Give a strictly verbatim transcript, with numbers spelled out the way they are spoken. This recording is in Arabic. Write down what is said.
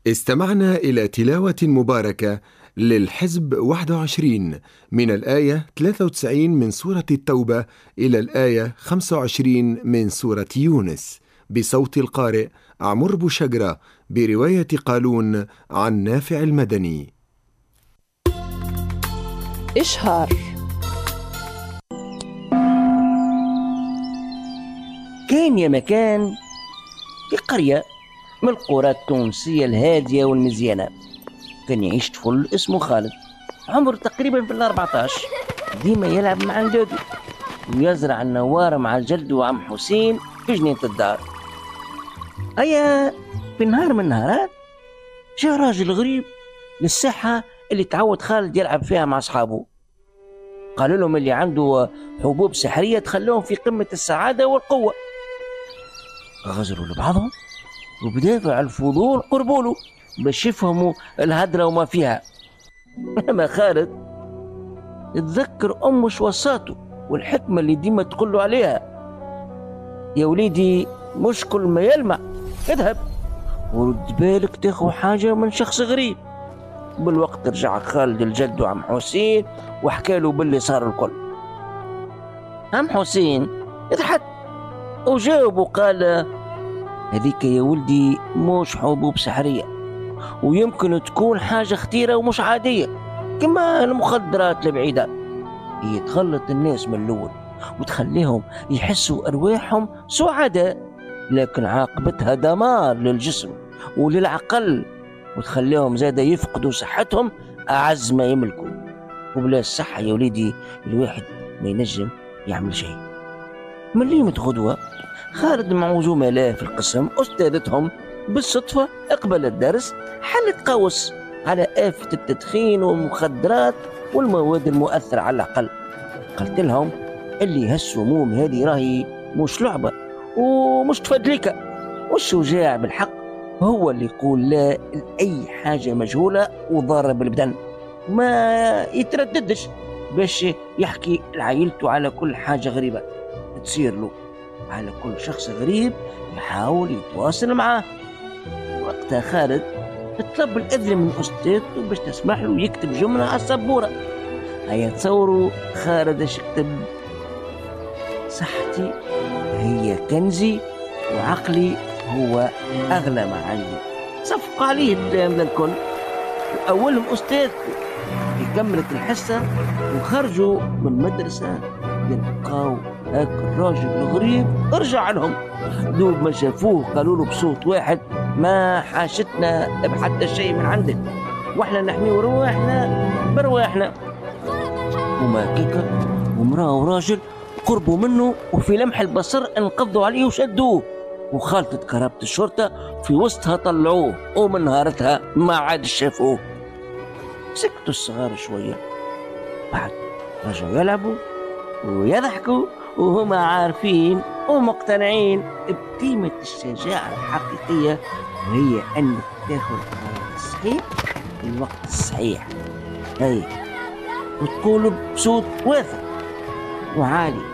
استمعنا إلى تلاوة مباركة للحزب واحد وعشرين من الآية ثلاثة وتسعين من سورة التوبة إلى الآية خمسة وعشرين من سورة يونس، بصوت القارئ عمر بوشجرة، برواية قالون عن نافع المدني. إشهار. كان يا مكان في قرية من القرى التونسية الهادية والمزيانة، كان يعيش طفل اسمه خالد، عمره تقريبا بالأربعتاش، ديما يلعب مع أولاده ويزرع النوار مع الجد وعم حسين في جنينة الدار. أيا في نهار من النهارات جاء راجل غريب للساحة اللي تعود خالد يلعب فيها مع أصحابه، قالوا لهم اللي عنده حبوب سحرية تخلوهم في قمة السعادة والقوة. غزروا لبعضهم وبدافع الفضول قربوا له باش يفهموا الهدرة وما فيها. أما خالد يتذكر أمه وصاته والحكمة اللي ديما تقول له عليها: يا وليدي مش كل ما يلمع اذهب ورد بالك تاخو حاجة من شخص غريب. بالوقت رجع خالد الجد وعم حسين وحكى له باللي صار الكل. عم حسين يضحك وجاوب وقال: هذيك يا ولدي مش حبوب سحرية، ويمكن تكون حاجة خطيرة ومش عادية كما المخدرات البعيدة، هي تخلط الناس من الأول وتخليهم يحسوا أرواحهم سعداء، لكن عاقبتها دمار للجسم وللعقل، وتخليهم زادة يفقدوا صحتهم أعز ما يملكوا. وبلا الصحة يا وليدي الواحد ما ينجم يعمل شيء. من ليمة غدوة خالد مع زملائه في القسم أستاذتهم بالصدفة أقبل الدرس حلت قوس على آفة التدخين والمخدرات والمواد المؤثرة على العقل. قلت لهم اللي هالسموم هذه راهي مش لعبة ومش تفدلكة، والشجاع بالحق هو اللي يقول لا لأي حاجة مجهولة وضارة بالبدن، ما يترددش باش يحكي لعائلته على كل حاجة غريبة تصير له، على كل شخص غريب يحاول يتواصل معاه. وقتها خالد طلب الأذن من أستاذته باش تسمح له يكتب جملة على السبورة. هيا تصوروا خالد اش كتب: صحتي هي كنزي وعقلي هو أغلى ما عندي. صفق عليه الكلام الكل، وأولهم أستاذته في كملت الحصة وخرجوا من المدرسة يلقاو هاك الراجل الغريب رجع لهم. دوب ما شافوه قالوا له بصوت واحد: ما حاشتنا بحتى شيء من عندك، واحنا نحمي رواحنا برواحنا. وما كيكا ومراه وراجل قربوا منه وفي لمح البصر انقضوا عليه وشدوه، وخالطة كرابة الشرطة في وسطها طلعوه، ومن نهارتها ما عاد شافوه. سكتوا الصغار شوية، بعد رجعوا يلعبوا ويضحكوا وهم عارفين ومقتنعين بقيمة الشجاعة الحقيقية، وهي أنك تاخذ القرار الصحيح في الوقت الصحيح، هي وتقول بصوت واثق وعالي: